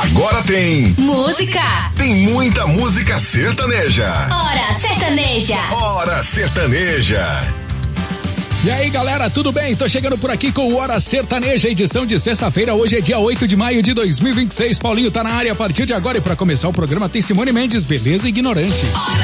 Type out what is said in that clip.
Agora tem música. Tem muita música sertaneja. Hora Sertaneja. Hora Sertaneja. E aí, galera, tudo bem? Tô chegando por aqui com o Hora Sertaneja, edição de sexta-feira. Hoje é dia 8 de maio de 2026. Paulinho tá na área a partir de agora e pra começar o programa tem Simone Mendes, Beleza Ignorante.